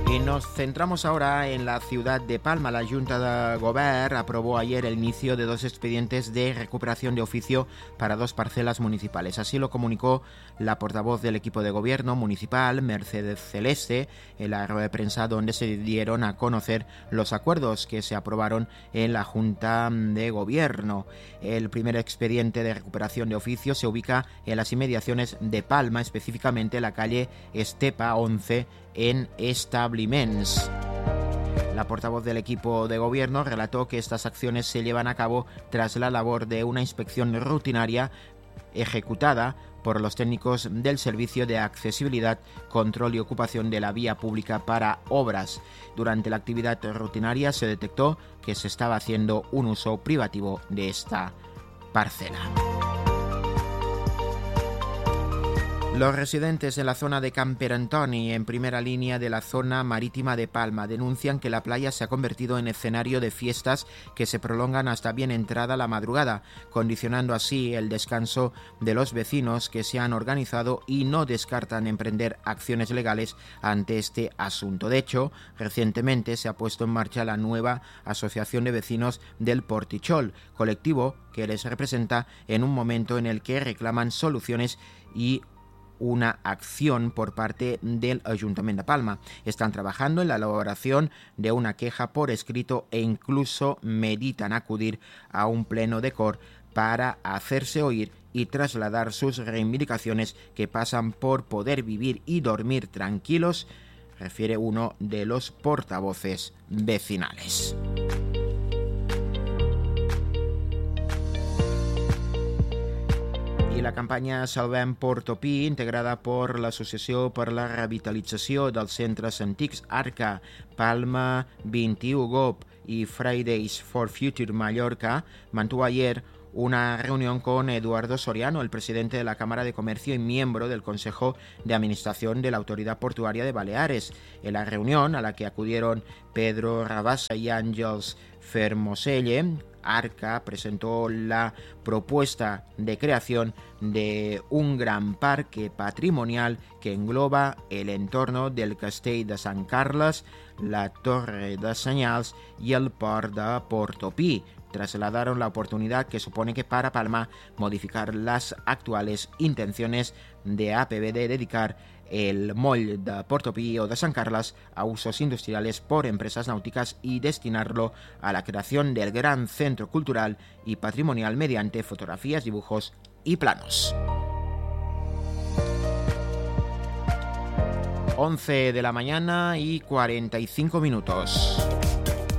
Y nos centramos ahora en la ciudad de Palma. La Junta de Govern aprobó ayer el inicio de 2 expedientes de recuperación de oficio para 2 parcelas municipales. Así lo comunicó la portavoz del equipo de gobierno municipal, Mercedes Celeste, en la rueda de prensa donde se dieron a conocer los acuerdos que se aprobaron en la Junta de Gobierno. El primer expediente de recuperación de oficio se ubica en las inmediaciones de Palma, específicamente en la calle Estepa 11, en Establiments. La portavoz del equipo de gobierno relató que estas acciones se llevan a cabo tras la labor de una inspección rutinaria ejecutada por los técnicos del Servicio de Accesibilidad, Control y Ocupación de la Vía Pública para Obras. Durante la actividad rutinaria se detectó que se estaba haciendo un uso privativo de esta parcela. Los residentes en la zona de Camperantoni, en primera línea de la zona marítima de Palma, denuncian que la playa se ha convertido en escenario de fiestas que se prolongan hasta bien entrada la madrugada, condicionando así el descanso de los vecinos que se han organizado y no descartan emprender acciones legales ante este asunto. De hecho, recientemente se ha puesto en marcha la nueva Asociación de Vecinos del Portichol, colectivo que les representa en un momento en el que reclaman soluciones y una acción por parte del Ayuntamiento de Palma. Están trabajando en la elaboración de una queja por escrito e incluso meditan acudir a un pleno de COR para hacerse oír y trasladar sus reivindicaciones que pasan por poder vivir y dormir tranquilos, refiere uno de los portavoces vecinales. I la campanya Salvem Portopí, integrada per l'Associació per la Revitalització dels Centres Antics Arca, Palma 21 GOP y Fridays for Future Mallorca, mantuvo ayer una reunión con Eduardo Soriano, el presidente de la Cámara de Comercio y miembro del Consejo de Administración de la Autoridad Portuaria de Baleares. En la reunión, a la que acudieron Pedro Rabassa y Àngels Fermoselle, Arca presentó la propuesta de creación de un gran parque patrimonial que engloba el entorno del Castell de Sant Carles, la Torre de Senyals y el port de Portopí. Trasladaron la oportunidad que supone que para Palma modificar las actuales intenciones de APB de dedicar el moll de Portopí o de Sant Carles a usos industriales por empresas náuticas y destinarlo a la creación del gran centro cultural y patrimonial mediante fotografías, dibujos y planos. 11 de la mañana y 45 minutos.